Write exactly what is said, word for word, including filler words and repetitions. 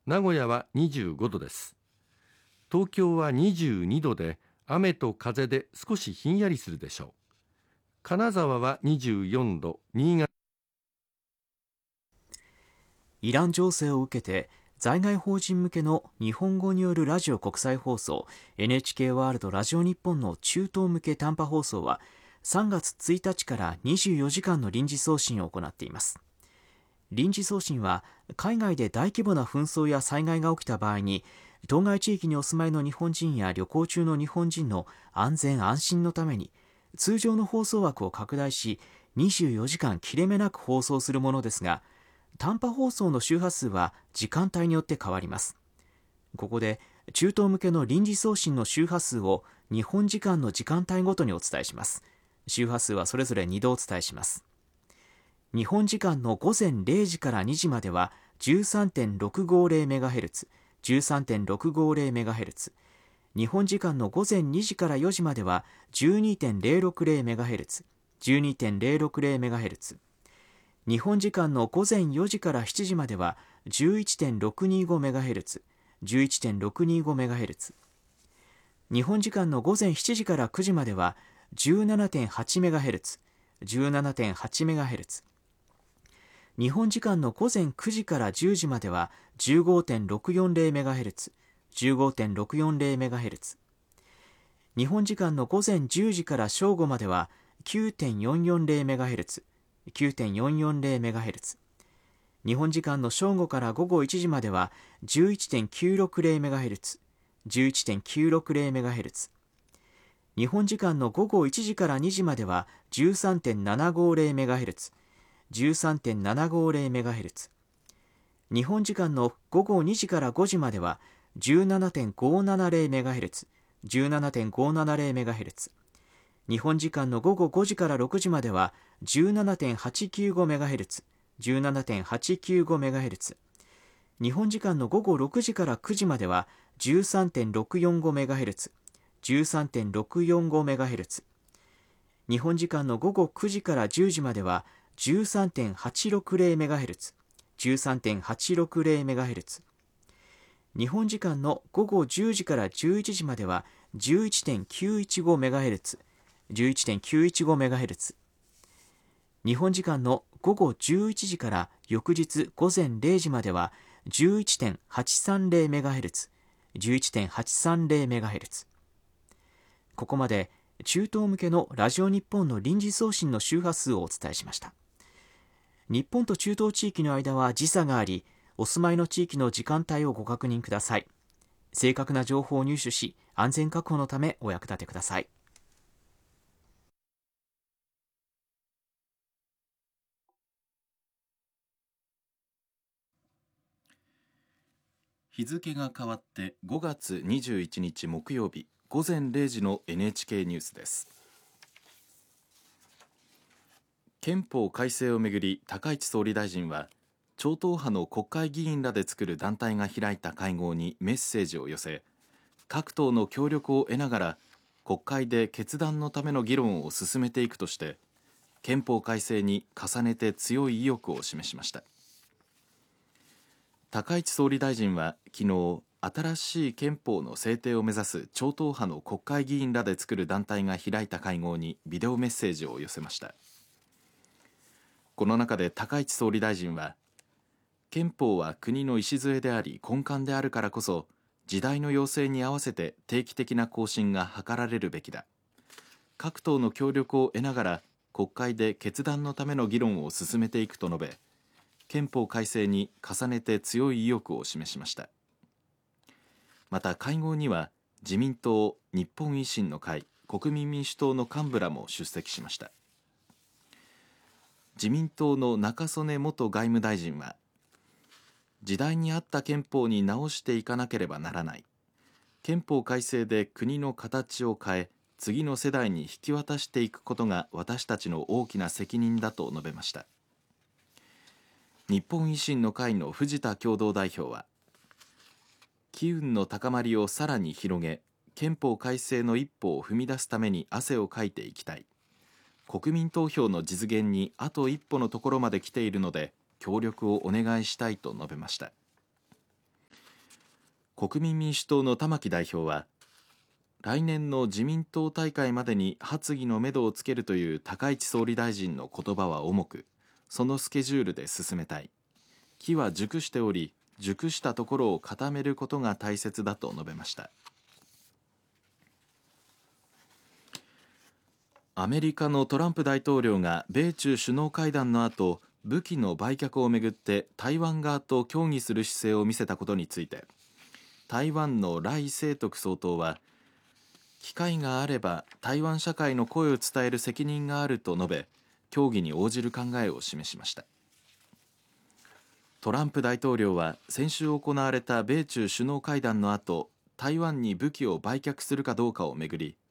名古屋はにじゅうごどです。東京はにじゅうにどで、雨と風で少しひんやりするでしょう。金沢はにじゅうよんど、新潟。 イラン情勢を受けて在外邦人向けの日本語によるラジオ国際放送 エヌエイチケー ワールドラジオ日本の中東向け短波放送はさんがつついたちからにじゅうよじかんの臨時送信を行っています。臨時送信は海外で大規模な紛争や災害が起きた場合に当該地域にお住まいの日本人や旅行中の日本人の安全安心のために通常の放送枠を拡大しにじゅうよじかん切れ目なく放送するものですが、短波放送の周波数は時間帯によって変わります。ここで中東向けの臨時送信の周波数を日本時間の時間帯ごとにお伝えします。周波数はそれぞれにどお伝えします。日本時間のごぜんれいじからにじまでは じゅうさんてんろくごぜろメガヘルツ、じゅうさんてんろくごぜろメガヘルツ、日本時間のごぜんにじからよじまでは じゅうにてんぜろろくぜろメガヘルツ、じゅうにてんぜろろくぜろメガヘルツ、日本時間のごぜんよじからしちじまでは じゅういってんろくにごメガヘルツ、じゅういってんろくにごメガヘルツ、日本時間のごぜんしちじからくじまでは じゅうななてんはちメガヘルツ、じゅうななてんはちメガヘルツ、日本時間のごぜんくじからじゅうじまでは じゅうごてんろくよんぜろメガヘルツ、じゅうごてんろくよんぜろメガヘルツ、日本時間のごぜんじゅうじから正午までは きゅうてんよんよんぜろメガヘルツ、きゅうてんよんよんぜろメガヘルツ、日本時間の正午から午後いちじまでは じゅういってんきゅうろくぜろメガヘルツ、じゅういってんきゅうろくぜろメガヘルツ、日本時間の午後いちじからにじまでは じゅうさんてんななごぜろメガヘルツ、じゅうさんてんななごぜろメガヘルツ、日本時間の午後にじからごじまでは じゅうななてんごななぜろメガヘルツ、じゅうななてんごななぜろメガヘルツ、日本時間の午後ごじからろくじまでは じゅうななてんはちきゅうごメガヘルツ、じゅうななてんはちきゅうごメガヘルツ、日本時間の午後ろくじからくじまでは じゅうさんてんろくよんごメガヘルツ、じゅうさんてんろくよんごメガヘルツ、日本時間の午後くじからじゅうじまでは じゅうさんてんはちろくぜろメガヘルツ、じゅうさんてんはちろくぜろメガヘルツ、日本時間の午後じゅうじからじゅういちじまでは じゅういってんきゅういちごメガヘルツ、じゅういってんきゅういちごメガヘルツ、日本時間の午後じゅういちじから翌日午前れいじまでは じゅういってんはちさんぜろメガヘルツ、じゅういってんはちさんぜろメガヘルツ。ここまで中東向けのラジオ日本の臨時送信の周波数をお伝えしました。日本と中東地域の間は時差があり、お住まいの地域の時間帯をご確認ください。正確な情報を入手し、安全確保のためお役立てください。 日付が変わってごがつにじゅういちにち木曜日ごぜんれいじの エヌエイチケー ニュースです。憲法改正をめぐり高市総理大臣は超党派の国会議員らで作る団体が開いた会合にメッセージを寄せ、各党の協力を得ながら国会で決断のための議論を進めていくとして憲法改正に重ねて強い意欲を示しました。高市総理大臣は昨日、新しい憲法の制定を目指す超党派の国会議員らで作る団体が開いた会合にビデオメッセージを寄せました。この中で高市総理大臣は、憲法は国の礎であり根幹であるからこそ時代の要請に合わせて定期的な更新が図られるべきだ。各党の協力を得ながら国会で決断のための議論を進めていくと述べ、憲法改正に重ねて強い意欲を示しました。また会合には自民党、日本維新の会、国民民主党の幹部らも出席しました。自民党の中曽根元外務大臣は、時代に合った憲法に直していかなければならない。憲法改正で国の形を変え、次の世代に引き渡していくことが私たちの大きな責任だと述べました。日本維新の会の藤田共同代表は、機運の高まりをさらに広げ、憲法改正の一歩を踏み出すために汗をかいていきたい。国民投票の実現にあと一歩のところまで来ているので協力をお願いしたいと述べました。 国民民主党の玉木代表は、来年の自民党大会までに発議のめどをつけるという高市総理大臣の言葉は重く、そのスケジュールで進めたい。機は熟しており、熟したところを固めることが大切だと述べました。アメリカのトランプ大統領が米中首脳会談の後、武器の売却をめぐって台湾側と協議する姿勢を見せたことについて、台湾の頼清徳総統は、機会があれば台湾社会の声を伝える責任があると述べ、協議に応じる考えを示しました。トランプ大統領は先週行われた米中首脳会談の後、台湾に武器を売却するかどうかをめぐり